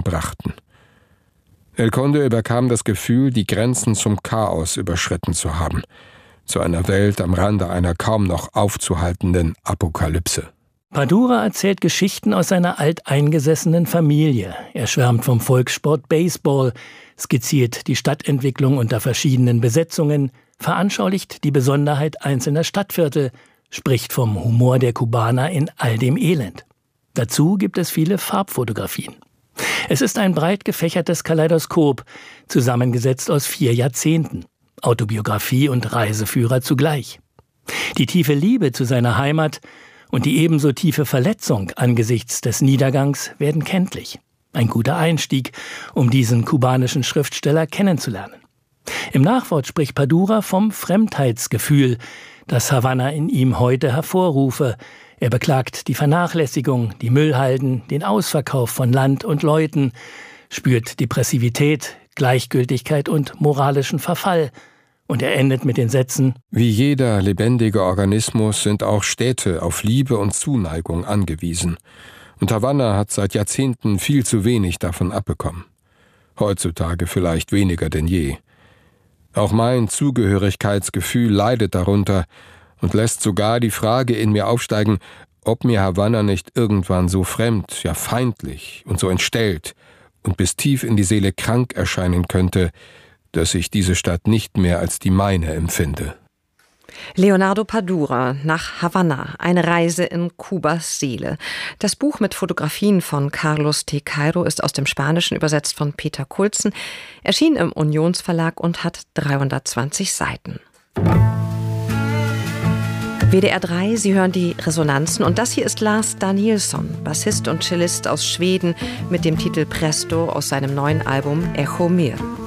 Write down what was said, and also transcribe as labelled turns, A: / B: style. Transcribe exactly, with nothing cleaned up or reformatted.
A: brachten. El Conde überkam das Gefühl, die Grenzen zum Chaos überschritten zu haben, zu einer Welt am Rande einer kaum noch aufzuhaltenden Apokalypse.
B: Padura erzählt Geschichten aus seiner alteingesessenen Familie. Er schwärmt vom Volkssport Baseball, skizziert die Stadtentwicklung unter verschiedenen Besetzungen, veranschaulicht die Besonderheit einzelner Stadtviertel, spricht vom Humor der Kubaner in all dem Elend. Dazu gibt es viele Farbfotografien. Es ist ein breit gefächertes Kaleidoskop, zusammengesetzt aus vier Jahrzehnten. Autobiografie und Reiseführer zugleich. Die tiefe Liebe zu seiner Heimat und die ebenso tiefe Verletzung angesichts des Niedergangs werden kenntlich. Ein guter Einstieg, um diesen kubanischen Schriftsteller kennenzulernen. Im Nachwort spricht Padura vom Fremdheitsgefühl, das Havanna in ihm heute hervorrufe. Er beklagt die Vernachlässigung, die Müllhalden, den Ausverkauf von Land und Leuten, spürt Depressivität, Gleichgültigkeit und moralischen Verfall. Und er endet mit den Sätzen:
A: Wie jeder lebendige Organismus sind auch Städte auf Liebe und Zuneigung angewiesen. Und Havanna hat seit Jahrzehnten viel zu wenig davon abbekommen. Heutzutage vielleicht weniger denn je. Auch mein Zugehörigkeitsgefühl leidet darunter und lässt sogar die Frage in mir aufsteigen, ob mir Havanna nicht irgendwann so fremd, ja feindlich und so entstellt und bis tief in die Seele krank erscheinen könnte, dass ich diese Stadt nicht mehr als die meine empfinde.
C: Leonardo Padura nach Havanna, eine Reise in Kubas Seele. Das Buch mit Fotografien von Carlos T. Cairo ist aus dem Spanischen übersetzt von Peter Kulzen, erschien im Unionsverlag und hat dreihundertzwanzig Seiten. W D R drei, Sie hören die Resonanzen und das hier ist Lars Danielsson, Bassist und Cellist aus Schweden mit dem Titel Presto aus seinem neuen Album Echo Mir.